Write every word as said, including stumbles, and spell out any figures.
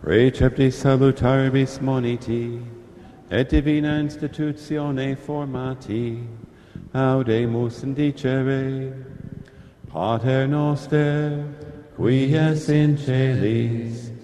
Precepti salutaribus moniti, et divina institutione formati, audemus indicere, Pater noster, qui es in celis,